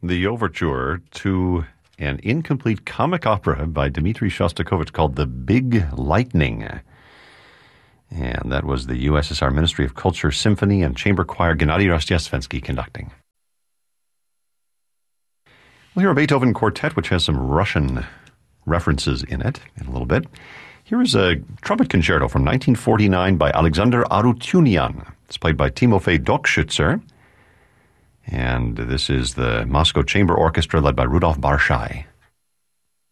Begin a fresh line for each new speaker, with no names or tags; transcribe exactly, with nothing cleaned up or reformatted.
the overture to an incomplete comic opera by Dmitri Shostakovich called The Big Lightning. And that was the U S S R Ministry of Culture Symphony and Chamber Choir Gennady Rostyansky conducting. We'll hear a Beethoven quartet, which has some Russian references in it in a little bit. Here is a trumpet concerto from nineteen forty-nine by Alexander Arutyunian. It's played by Timofey Dokshitzer. And this is the Moscow Chamber Orchestra led by Rudolf Barshai.